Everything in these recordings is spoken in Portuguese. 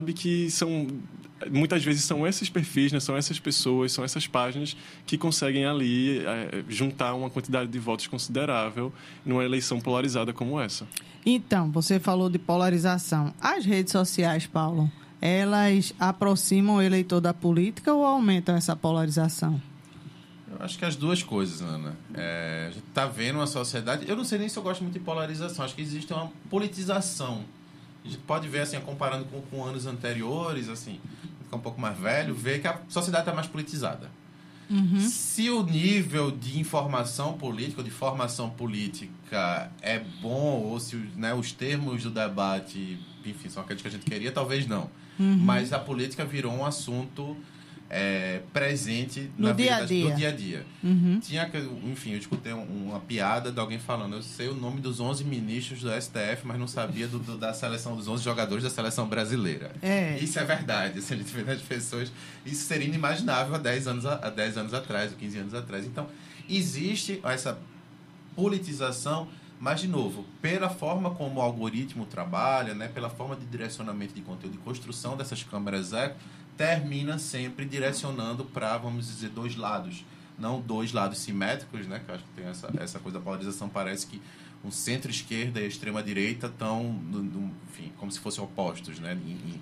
que muitas vezes são esses perfis, né, são essas pessoas, são essas páginas que conseguem ali juntar uma quantidade de votos considerável numa eleição polarizada como essa. Então, você falou de polarização. As redes sociais, Paulo, elas aproximam o eleitor da política ou aumentam essa polarização? Eu acho que as duas coisas, Ana. A gente está vendo uma sociedade... Eu não sei nem se eu gosto muito de polarização. Acho que existe uma politização. A gente pode ver, assim, comparando com anos anteriores, assim, ficar um pouco mais velho, ver que a sociedade está mais politizada. Uhum. Se o nível de informação política, de formação política é bom, ou se os termos do debate, enfim, são aqueles que a gente queria, talvez não. Uhum. Mas a política virou um assunto presente no dia a dia. No dia a dia. Uhum. Enfim, eu escutei uma piada de alguém falando, eu sei o nome dos 11 ministros do STF, mas não sabia da seleção dos 11 jogadores da seleção brasileira. Isso é verdade, se a gente vê nas pessoas, isso seria inimaginável há 10 anos atrás, ou 15 anos atrás. Então, existe essa politização, mas, de novo, pela forma como o algoritmo trabalha, né, pela forma de direcionamento de conteúdo, de construção dessas câmeras termina sempre direcionando para, vamos dizer, dois lados. Não dois lados simétricos, né? Que eu acho que tem essa coisa da polarização. Parece que um centro-esquerda e a extrema-direita estão, enfim, como se fossem opostos, né?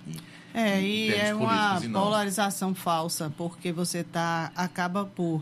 E é uma polarização falsa, porque você acaba por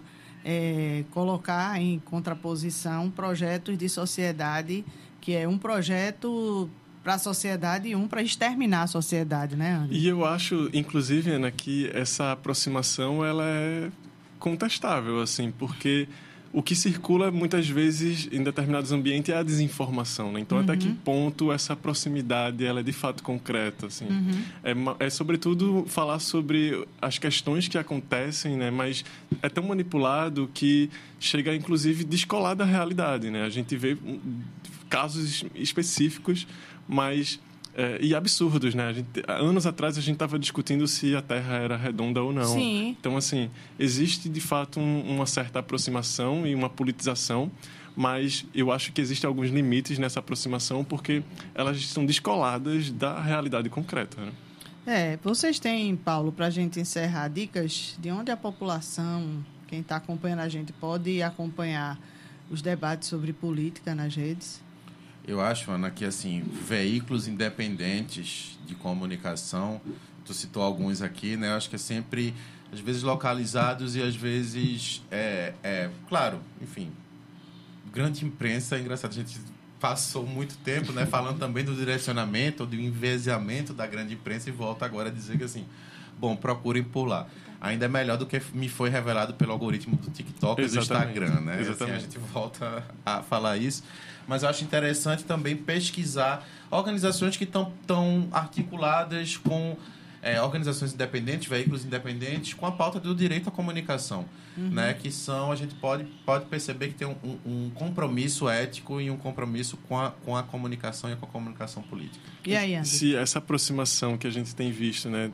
colocar em contraposição projetos de sociedade, que é um projeto para a sociedade e um para exterminar a sociedade, né, Ana? E eu acho, inclusive, Ana, que essa aproximação ela é contestável, assim, porque o que circula muitas vezes em determinados ambientes é a desinformação, né? Então, até que ponto essa proximidade ela é de fato concreta, assim? É sobretudo falar sobre as questões que acontecem, né? Mas é tão manipulado que chega, inclusive, descolar da realidade, né? A gente vê casos específicos, mas e absurdos, né? Anos atrás a gente estava discutindo se a Terra era redonda ou não. Sim. Então, assim, existe de fato uma certa aproximação e uma politização, mas eu acho que existem alguns limites nessa aproximação porque elas estão descoladas da realidade concreta, né? Vocês têm, Paulo, para a gente encerrar, dicas de onde a população, quem está acompanhando a gente, pode acompanhar os debates sobre política nas redes? Eu acho, Ana, que assim, veículos independentes de comunicação, tu citou alguns aqui, né? Eu acho que é sempre, às vezes, localizados e às vezes, claro, enfim, grande imprensa, é engraçado, a gente passou muito tempo, né, falando também do direcionamento, do enviesamento da grande imprensa e volta agora a dizer que, assim, bom, procurem por lá. Ainda é melhor do que me foi revelado pelo algoritmo do TikTok e do Instagram, né? Assim, a gente volta a falar isso. Mas eu acho interessante também pesquisar organizações que estão articuladas com organizações independentes, veículos independentes, com a pauta do direito à comunicação, né? Que são, a gente pode perceber que tem um compromisso ético e um compromisso com a comunicação e com a comunicação política. E aí, Andy? Se essa aproximação que a gente tem visto, né,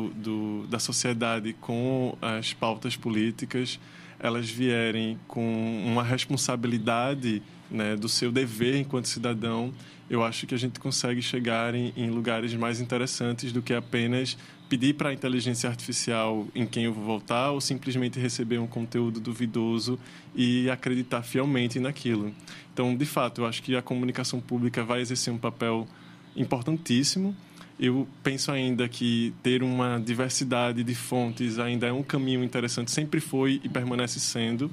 da sociedade com as pautas políticas, elas vierem com uma responsabilidade, né, do seu dever enquanto cidadão, eu acho que a gente consegue chegar em lugares mais interessantes do que apenas pedir para a inteligência artificial em quem eu vou votar ou simplesmente receber um conteúdo duvidoso e acreditar fielmente naquilo. Então, de fato, eu acho que a comunicação pública vai exercer um papel importantíssimo. Eu penso ainda que ter uma diversidade de fontes ainda é um caminho interessante, sempre foi e permanece sendo.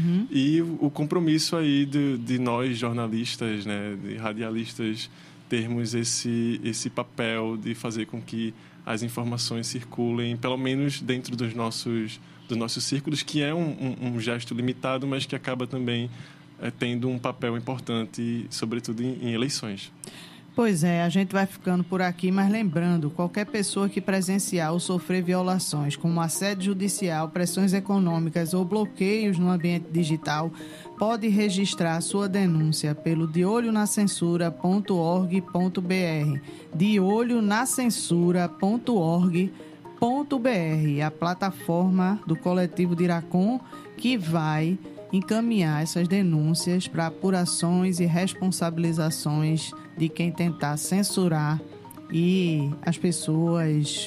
E o compromisso aí de nós, jornalistas, né, de radialistas, termos esse papel de fazer com que as informações circulem, pelo menos dentro dos nossos círculos, que é um gesto limitado, mas que acaba também tendo um papel importante, sobretudo em eleições. Pois é, a gente vai ficando por aqui, mas lembrando, qualquer pessoa que presenciar ou sofrer violações, como assédio judicial, pressões econômicas ou bloqueios no ambiente digital, pode registrar sua denúncia pelo deolhonacensura.org.br, deolhonacensura.org.br, a plataforma do Coletivo Diracom que vai encaminhar essas denúncias para apurações e responsabilizações de quem tentar censurar e as pessoas